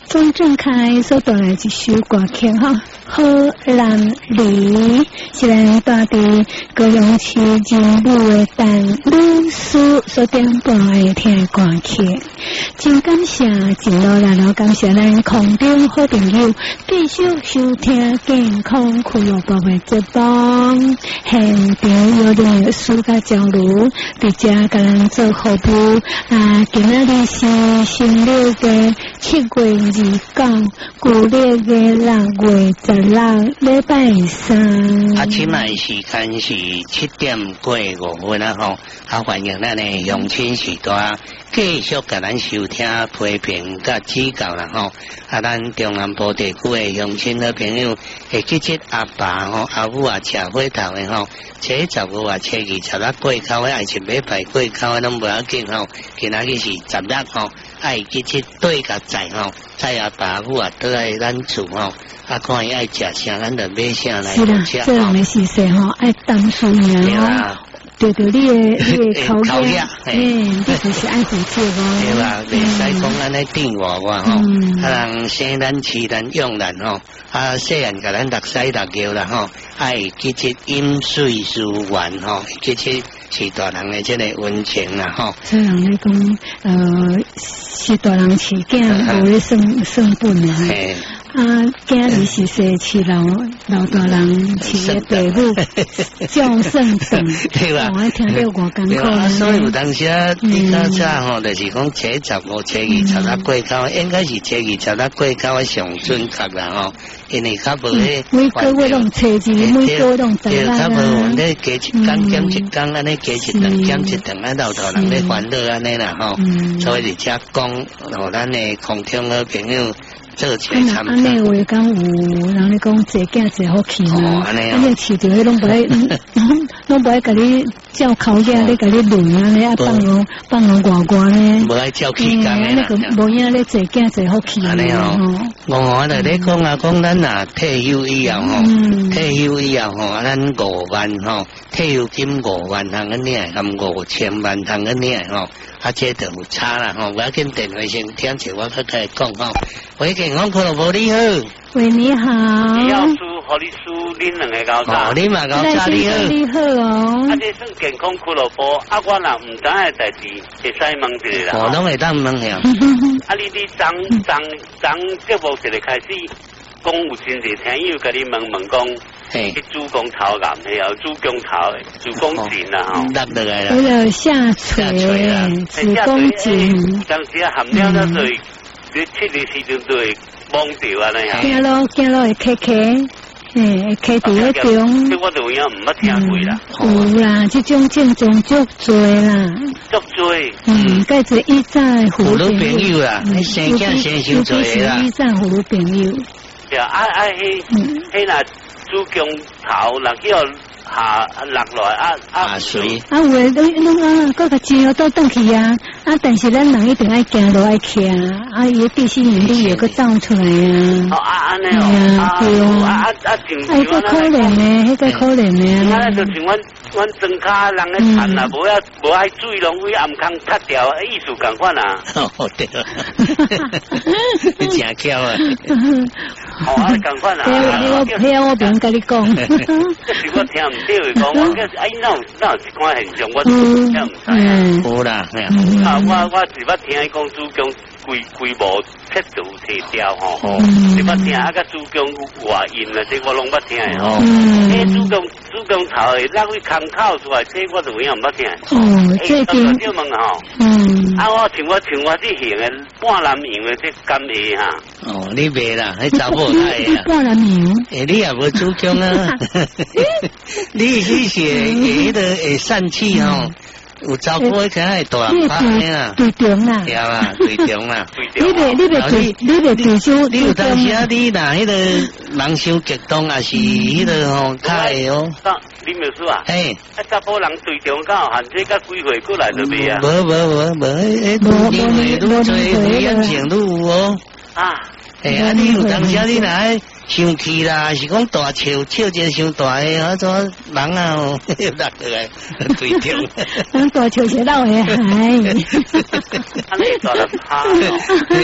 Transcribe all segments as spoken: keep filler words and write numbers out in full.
钟正开所带来一首歌曲哈，好男儿是咱大地高雄市人武的陈女士所点播的听歌曲，真感谢，真罗然后感谢咱空中好朋友继续收听健康俱乐部的节目，现场有历史甲交流，伫遮甲咱做服务啊，今仔日是新历的七月二九，旧历的六月十六，礼拜三。 啊，今麦时间是七点过五分啊吼，啊欢迎咱的乡亲时代继续甲咱收听批评甲指教啦吼。啊，咱中南部地区的乡亲好朋友，会记起阿爸吼、阿母啊吃火头的吼，初十五啊、初二、十六过口的，还是礼拜过口的，拢无要紧吼。今仔日是十六吼，爱记起对甲在吼，在阿爸阿母啊倒来咱厝吼。啊，看伊爱食啥，咱就买啥来食。这样的事实吼，爱当数年哦。对对，你的你的口业，嗯，你就是爱负责哦。 对吧？袂使讲安尼定我我吼，啊人生咱饲咱养咱吼，啊细汉甲咱读西读桥啦吼，爱记起饮水思源吼，记起是大人的这个温情啦吼。 这样来讲，呃，是大人饲囝，无咧算算本的。啊，今日是说饲老老大人饲的爸母，叫圣等， 对吧？ 我听到我感觉。 所以有当时啊，你较早吼，就是讲初十五、初二、十六过口，应该是初二、十六过口的上准确啦吼，因为较无迄。 每个月拢初二，每个月拢十六啦。 较无阮咧加一工减一工，安尼加一顿减一顿，啊老大人咧烦恼安尼啦吼，所以而且讲，互咱的空中好朋友。做起来参考。 安尼话讲有人咧讲坐囝坐好气嘛，安尼饲着迄拢不爱，拢不爱甲你照口囝咧甲你论安尼啊放龙放龙呱呱咧， 无爱照气干咧。 那个无影咧坐囝坐好气。 安尼吼，我我就咧讲啊，讲咱啊退休以后吼，退休以后吼，咱五万吼，退休金五万通安尼啊，含五千万通安尼啊吼。啊，这就有差啦吼！我要跟电话先听者，我再开讲吼。喂，健康俱乐部你好。 喂，你好。 你要输，和你输，恁两个搞啥？ 哦，你嘛搞啥？你好。 你好哦。 啊，这算健康俱乐部，啊，我若唔知嘅代志，会使问一下啦。 哦，拢会当问呀。 啊，你你昨昨昨节目一个开始讲有真侪听友甲你问问讲。嘿，主攻头癌，还有主攻头，主攻颈啦吼， 落落来啦。 为了下垂啦，子宫颈。 当时啊含了那对，你七日时阵就会忘掉啊那样。 惊咯惊咯会咳咳，嘿，咳伫咧中。 这我就有影唔捌听过啦。 有啦，这种症状足多啦。 足多。 嗯，介做以前妇女朋友啦，生囝生伤多啦。 以前妇女朋友。 对啊，啊啊，迄迄那。主攻头，若叫下落来啊啊水。 啊，有诶，你你啊，搁个钱又倒转去啊！啊，但是咱人一定爱行路爱徛啊！啊，伊诶地心引力又搁倒出来啊！ 哦啊，安尼哦，啊对哦，啊啊啊，像迄个可怜诶，迄个可怜诶。 啊，就像阮阮庄骹人咧田啊，无爱无爱水拢为暗坑割掉，意思共款啊。 哦对啊，你真巧啊！ 哦，啊共款啊。 对啊，我对啊，我不用甲你讲。 这是我听唔对讲，我个哎，那有那有一款现象，我真唔知。 有啦， 啊，我我是捌听伊讲主攻规规模尺度提掉吼，是捌听啊个主攻外音啊，这我拢捌听的吼。迄主攻主攻头的那位空口出来，这我就有影唔捌听。 哦，这个。 少问吼。 嗯。 啊，我像我像我这型的半男样的这干鞋哈。 哦，你袂啦，迄查某太啦。 半男样。 诶，你也无主攻啊。你是是迄个会散气吼。有查甫迄个会大人拍啦， 对中啦， 对啦，对中啦， 对中。 你袂你袂对，你袂对出。 你有当时啊，你若迄个人伤激动，也是迄个吼较会哦。 你没有说啊？ 嘿， 啊，查甫人对中到限制甲几岁过来就袂啊？ 无无无无，迄迄年岁愈多，愈严重愈有哦。啊，哎啊，你有当时啊，你若爱生气啦，是讲大笑，笑一个伤大个，啊，怎人啊哦，又落落来对中。 人大笑是老的嗨。 啊，你大了怕。 对嘛？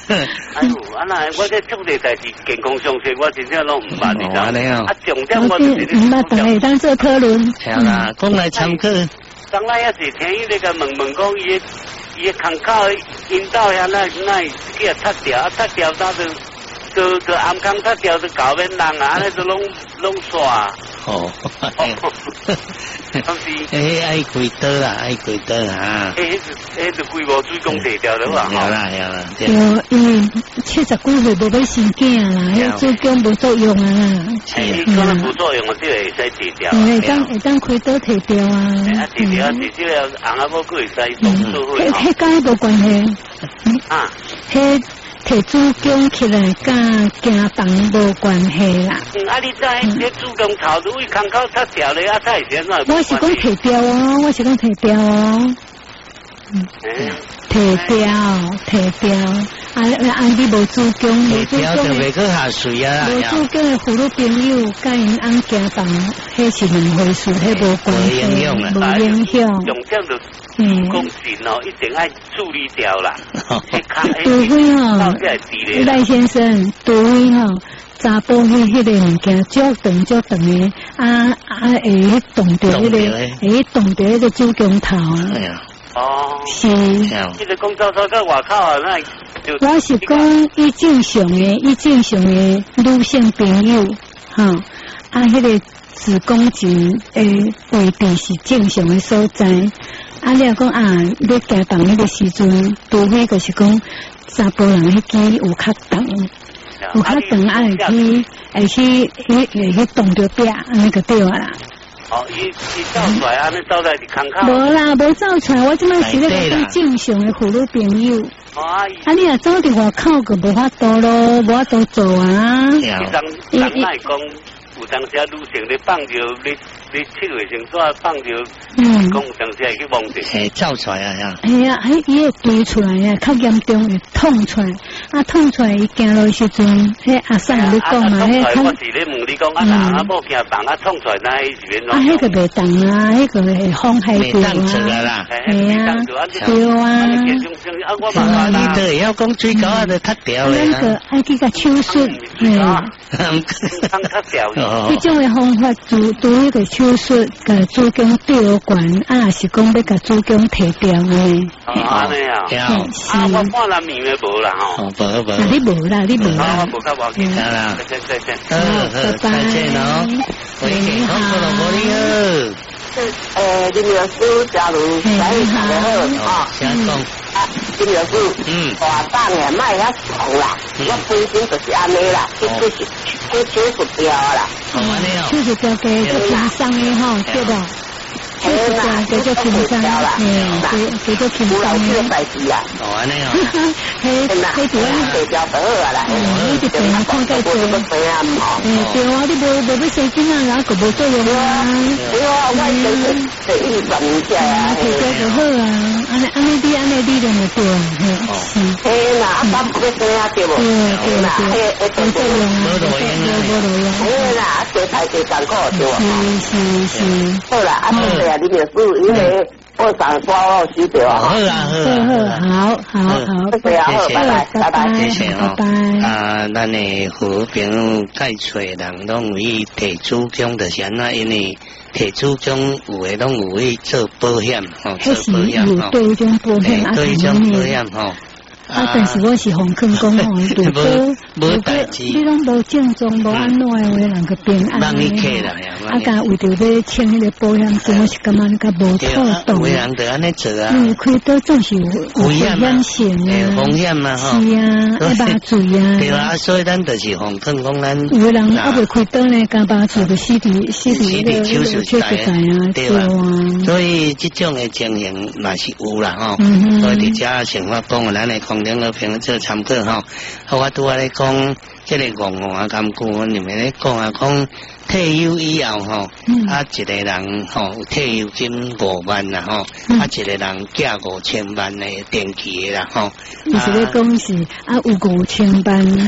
哎呦，啊那我这做这代志健康上说，我真正拢唔捌，你知道？啊，重点我就是唔捌，但系当做讨论。 系啦，讲来参考。 当咱也是听伊那个问问讲，伊伊空口引导遐那那给他拆掉，啊拆掉他就就就暗空拆掉就搞变人啊，那就拢拢刷。 哦， 当时诶，爱几多啦，爱几多啊？ 诶，迄就规模水工提掉了哇！ 有啦有啦， 对，因为七十几岁无要生囝啦，迄子宫无作用啊啦。 诶，可能无作用，我就会使提掉。 会当会当开刀提掉啊。 啊，提掉提掉了，红阿婆佫会使动手会吼。 迄甲迄无关系。 啊， 迄。摕子宫起来，甲惊房无关系啦。 嗯，啊，你知迄子宫头都为空口拆掉咧，啊，才会先啊。 我是讲摕掉哦，我是讲摕掉哦。嗯，摕掉，摕掉。啊啊，你无子宫，无子宫就袂去下水啊。 无子宫的妇女朋友，甲因翁惊房，迄是两回事，迄无关系，无影响。 重点就。嗯，讲神哦，一定爱处理掉啦。 除非吼，赖先生，除非吼，查甫迄迄个物件足长足长的，啊啊会动着迄个，会动着迄个子宫头。 哎呀， 哦， 是。 这个公交车在外口啊，那我是讲伊正常的，伊正常的女性朋友，吼，啊，迄个子宫颈诶位置是正常的所在。啊，你讲啊，你行动迄个时阵，除非就是讲查甫人迄支有较长，有较长啊，会去会去会会去动着壁，安尼就对啊啦。 哦，伊伊走出来，安尼走在伫空口。 无啦，无走出来，我即摆是咧讲正常的妇女朋友。 哦，啊， 啊，你若走伫外口，个无法度咯，无法度做啊。 伊当当来讲。有当时啊，女性咧放着咧咧七月成纸放着，嗯，讲有当时会去忘记， 嘿，走出来啊呀！ 系啊，迄伊会堆出来啊，较严重会痛出来，啊痛出来伊行路时阵，迄阿嫂咧讲嘛，迄痛。我是咧问你讲，啊那阿某惊房啊痛出来，那是变怎？ 啊，迄个袂动啊，迄个会风害掉啊， 系啊，对啊。 啊，你都要讲最高啊，就脱掉咧。 那个爱去甲手术， 系啊，刚脱掉。 这种的方法，做做迄个手术，甲子宫吊管，啊是讲要甲子宫摕掉的。 啊，安尼啊，啊，我看人面的无啦吼。 无无。 啊，你无啦，你无啦。 我无较无见。 好啦， 再见再见。 好好，再见哦。喂，你好，你好。 呃，林老师，假如来你好啊， 先讲。 林老师，嗯，大档诶，卖遐重啦，我本身就是安尼啦，这这是这手术掉啦。 哦，安尼哦。 手术掉给做平伤的吼，对不？手术掉给做平伤，嗯，给给做平伤的代志啊。 哦，安尼哦。 嘿，嘿，对啊， 掉掉就好啊啦。 你是病看介多。嗯，对啊，你无无要生囡仔，然后个无作用啊。 对啊，我就是第一十年下啊。 摕掉就好啊，安尼安尼你安尼你就会对， 嘿。嘿啦，阿爸不要生啊，对不？ 对啦，嘿，无作用啊， 无作用， 无作用。 嘿啦，做菜做艰苦对吧？ 是是是。 好啦，啊对啊，你就是因为我上挂我死掉啊。 好啦好， 好好好， 对啊，好，拜拜拜拜， 谢谢哦。 拜拜。 啊，咱的好朋友介找人拢有去提子宫的先啊，因为提子宫有诶拢有去做保险吼，做保险吼， 对一种保险啊， 对一种保险吼。 啊，但是我是红坑讲吼，如果无代志， 你拢无正宗无安怎诶话，人个平安。 帮你客啦， 啊，甲为着要签迄个保险金，我是感觉甲无妥当。 有人就安尼做啊。 嗯，开刀总是有风险性啊。 风险嘛吼。 是啊，要把注啊。 对啊，所以咱就是红坑讲咱。 有个人啊未开刀呢，加把注个死伫死伫个手术台啊，对啊。 所以这种诶情形嘛是有啦吼。所以伫遮想法讲，咱诶空中个朋友做参考吼。我拄仔咧讲，即个戆戆啊，甘顾问你们咧讲啊，讲退休以后吼，啊一个人吼退休金五万啦吼，啊一个人寄五千万诶定期诶啦吼。 你是咧讲是啊有五千万。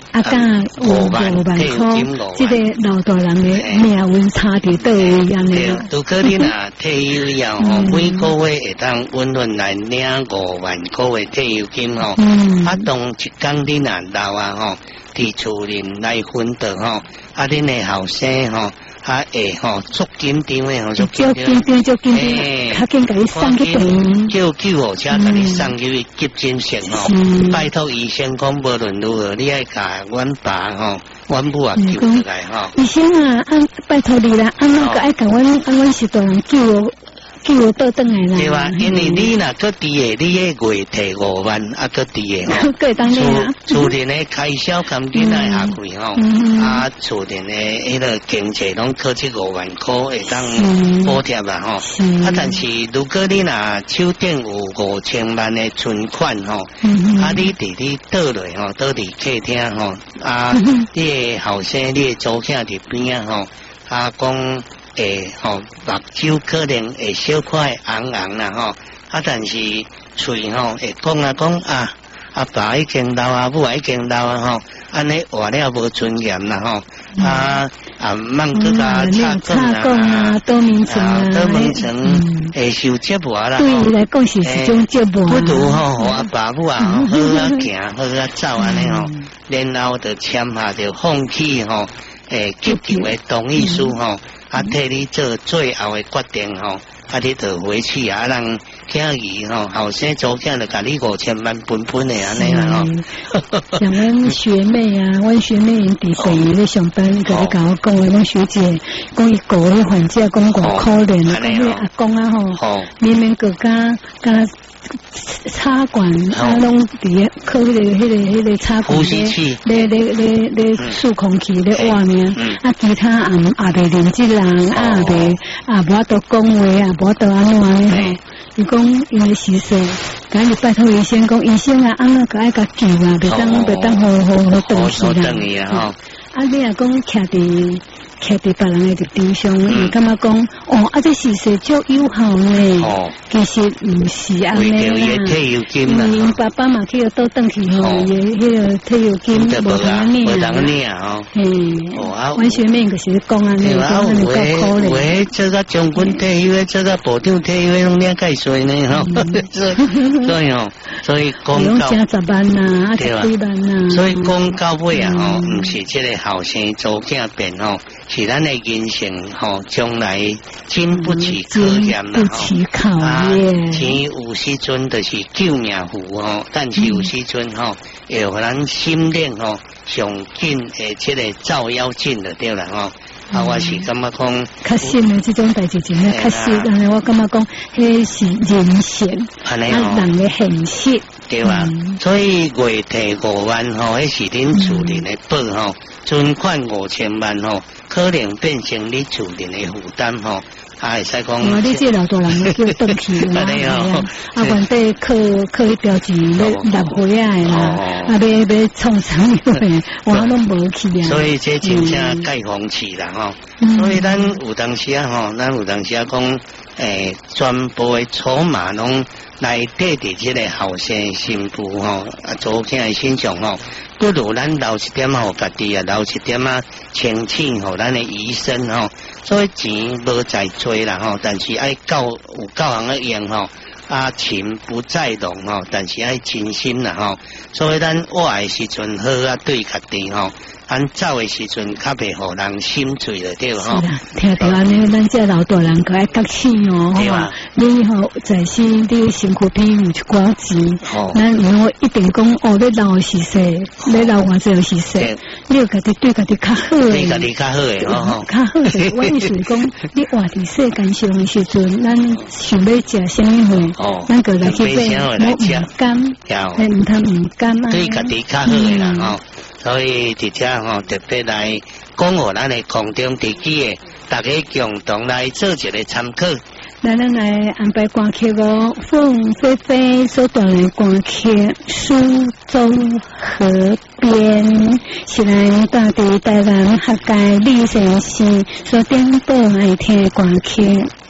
啊，甲有五万块，这个老大人的命运差伫倒位安尼。 如果你若退休以后吼，每个月会当稳稳来领五万块的退休金吼，啊，当一工你若老啊吼，伫厝里来分得吼，啊，恁的后生吼。啊会吼足紧张诶吼，足紧张， 足紧张，较紧甲你送去病， 叫救护车甲你送去急诊室吼。拜托医生讲，无论如何，你爱甲阮爸吼、阮母啊救出来吼。 医生啊，啊拜托你啦，啊那个爱甲阮，啊阮是大人救。叫我倒转来啦， 对啊，因为你若搁伫诶，你迄月摕五万，啊搁伫诶吼，厝厝里诶开销咁囡仔下贵吼，啊厝里诶迄个经济拢靠这五万块会当补贴啦吼，啊但是如果你若手顶有五千万诶存款吼，啊你伫你倒落吼，倒伫客厅吼，啊你诶后生你诶祖囝伫边啊吼，啊讲。诶，吼、哦，目睭可能会小块红红啦吼，啊，但是喙吼会讲啊讲啊，阿爸已經老啊，母已經老啊吼，安尼活了無尊嚴啦吼，嗯、啊啊，茫個甲插講啊， 多名城啊， 多名城會受折磨啦。 對伊來講是一種折磨。 不如吼，互阿爸母啊，好啊行，好啊走安尼吼，然後就簽下就放棄吼，誒急救嘅同意書吼。啊，替你做最後嘅決定吼，啊，你就回去啊，讓囝兒吼後生祖囝就甲你五千萬分分嘅安尼啦吼。 像阮學妹啊，阮學妹因佇病院咧上班，佢咧甲我講嘅，阮學姐講伊個迄患者講偌可憐啊，講迄阿公啊吼，明明個家家。插管啊，拢伫靠迄個、迄個、迄個插管咧，咧咧咧咧數空氣咧外面，啊，其他也也袂認識人，啊，也袂也無法度講話，啊，無法度安怎吼。伊講因為時勢，今日拜託醫生講，醫生啊，安怎個愛甲救啊，袂當袂當好好好倒去啦。啊，你若講徛佇。徛伫別人嘅地上，伊感覺講，哦，啊，這是說足有效呢。哦，其實唔是安尼啦。因為爸爸嘛去倒轉去吼，伊迄個退休金無通領，無通領吼。嘿，阮學妹就是講安尼，講安尼夠可憐。 喂，這個將軍退休，這個部長退休，攏領介濟呢吼。所以吼，所以講到攏成十萬呐，啊十幾萬呐。 所以講到尾啊吼，唔是這個後生祖囝變吼。是咱的人生吼，將來經不起考驗啦吼，啊，錢有時陣就是救命符吼，但是有時陣吼，會互咱心靈吼上緊誒，即個照妖鏡就對啦吼。啊，我是感覺講， 確實呢，這種代志真係確實，但係我感覺講，迄是人性，啊，人嘅現實， 對吧？所以月提五萬吼，迄是恁厝裡的寶吼，存款五千萬吼。可能變成你厝裡的負擔吼，啊，會使講。 哦，你這老大人要叫轉去啦，啊，原底靠靠迄標誌要納回來啦，啊，要要創啥物，我攏無去啊。 所以這真正解放期啦吼，所以咱有當時啊吼，咱有當時啊講，誒，全部的籌碼攏來底佇這個後生新婦吼，啊，祖囝的身上吼。不如咱留一點互家己啊，留一點啊，清醒互咱的醫生吼。所以錢無在多啦吼，但是愛夠有夠行嘅用吼。啊，情不在濃吼，但是愛真心啦吼。所以咱活嘅時陣好啊，對家己吼。咱走嘅時陣較袂互人心碎了對吼。 聽到安尼，咱這老大人個愛覺醒哦，吼，你吼在生你身軀邊有一寡錢，咱如果一定講哦，你老嘅時勢，你老偌濟嘅時勢，你要家己對家己較好嘅， 對家己較好嘅，吼，較好嘅。我意思講，你活佇世間上嘅時陣，咱想要食啥物貨，咱個來去買，我唔甘，係唔通唔甘啊。 對家己較好嘅啦，吼。所以佇遮吼特別來講互咱的空中地區的大家共同來做一個參考。 來，咱來安排歌曲哦，鳳飛飛所帶來歌曲《蘇州河邊》，是咱大地台灣客家李先生所點播來聽歌曲。